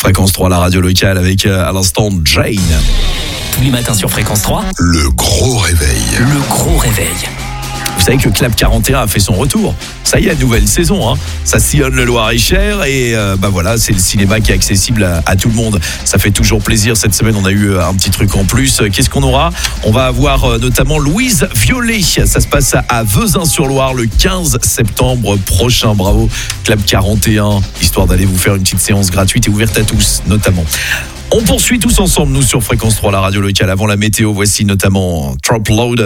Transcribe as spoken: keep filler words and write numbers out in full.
Fréquence trois, la radio locale, avec euh, à l'instant Jane. Tous les matins sur Fréquence trois, Le gros réveil. le gros réveil. Vous savez que Club quarante et un a fait son retour. Ça y est, nouvelle saison. Hein. Ça sillonne le Loir-et-Cher et euh, bah voilà, c'est le cinéma qui est accessible à, à tout le monde. Ça fait toujours plaisir. Cette semaine, on a eu un petit truc en plus. Qu'est-ce qu'on aura ? On va avoir euh, notamment Louise Violet. Ça se passe à Vezin-sur-Loire le quinze septembre prochain. Bravo, Club quarante et un. Histoire d'aller vous faire une petite séance gratuite et ouverte à tous, notamment. On poursuit tous ensemble, nous, sur Fréquence trois, la radio locale. Avant la météo, voici notamment Trap Load.